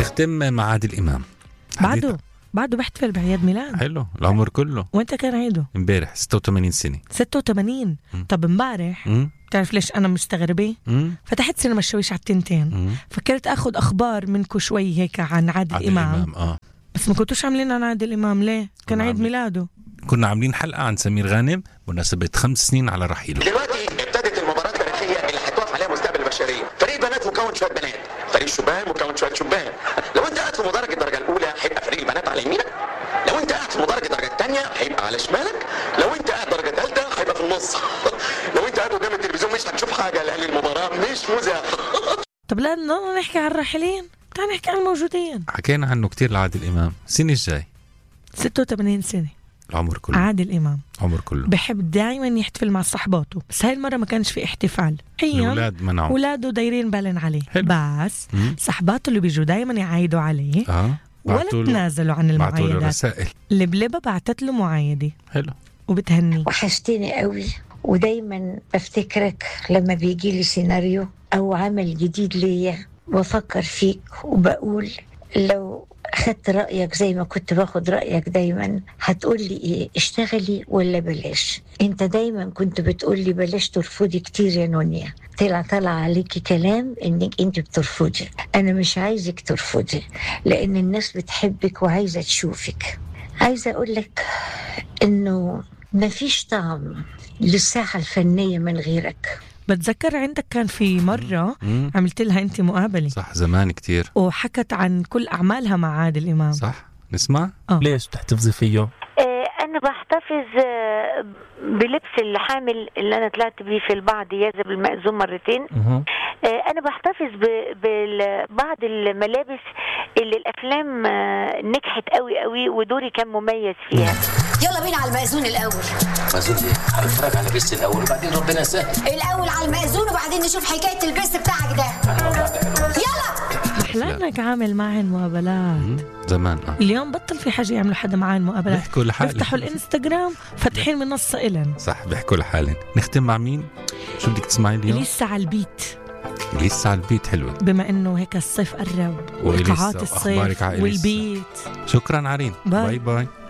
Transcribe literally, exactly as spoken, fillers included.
نختم مع عادل إمام. بعده بعده بيحتفل بعيد ميلاد. حلو العمر كله. وانت كان عيده؟ امبارح ستة وثمانين سنة. ستة وثمانين. م. طب امبارح بتعرف ليش انا مستغربة؟ م. فتحت سينما الشويش على التنتين. م. فكرت اخذ اخبار منكم شوي هيك عن عادل, عادل إمام, إمام. آه. بس ما كنتوش عاملين عن عادل إمام. ليه؟ كان عيد ميلاده. كنا عاملين حلقة عن سمير غانم بمناسبة خمس سنين على رحيله. دلوقتي ابتدت المباراة التاريخية اللي هتوقف عليها مستقبل البشرية. فريق بنات مكون شوية بنات، فريق شبان مكون شوية شبان. لو انت قاعد في مدرج الدرجة الأولى هيبقى فريق البنات على يمينك، لو انت قاعد في مدرج الدرجة الثانية هيبقى على شمالك، لو انت قاعد درجة ثالثة هيبقى في النص. لو انت قاعد قدام التلفزيون مش هتشوف حاجة لأن المباراة مش مذاعة. طب لا نضل نحكي عن الراحلين، تعال نحكي عن الموجودين. حكينا عنه كتير لعادل إمام. السنة الجاي ستة وثمانين سنة العمر كله. عادل إمام عمر كله بحب دائما يحتفل مع صحباته، بس هاي المرة ما كانش في احتفال. الأولاد منعوا، أولاده دايرين بالن عليه. حلو. بس مم. صحباته اللي بيجوا دائما يعايدوا عليه آه. ولا تنازلوا عن المعايدات. اللبلبة بعتت له معايدة. حلو. وبتهني. وحشتيني قوي، ودايما بفتكرك لما بيجي لي سيناريو أو عمل جديد ليا وفكر فيك وبقول لو أخدت رأيك زي ما كنت باخد رأيك دايما هتقول لي إيه، اشتغلي ولا بلاش. انت دايما كنت بتقول لي بلاش ترفضي كتير يا نونيا، طلع طلع عليكي كلام انك انت بترفضي. انا مش عايزك ترفضي لان الناس بتحبك وعايزة تشوفك. عايزة اقول لك انه مفيش طعم للساحة الفنية من غيرك. بتذكر عندك كان في مرة مم. عملت لها انت مقابلة. صح، زمان كتير. وحكت عن كل أعمالها مع عادل إمام. صح، نسمع. أوه. ليش بتحتفظي فيه؟ أنا بحتفظ بلبس الحامل اللي أنا طلعت بيه في البعض يذهب المأذون مرتين. أه. أنا بحتفظ ببعض الملابس اللي الأفلام نجحت قوي قوي ودوري كان مميز فيها. يلا بينا على المأذون الأول. مأذون إيه؟ هنتفرج على بس الأول وبعدين ربنا يسهل. الأول على المأذون وبعدين نشوف حكاية البس بتاعك ده. يلا. أحلامك عامل معهن مقابلات زمان. آه. اليوم بطل في حاجة يعملوا حدا معهن مقابلات. بيحكوا لحالهم. بيفتحوا الانستغرام فاتحين منصة إلن. صح، بيحكوا لحالهم. نختم مع مين؟ شو بدك تسمعي اليوم؟ لسه على البيت. لسه على البيت. حلوة. بما إنه هيك الصيف قرب وإيقاعات الصيف والبيت. شكرا عرين. باي باي, باي.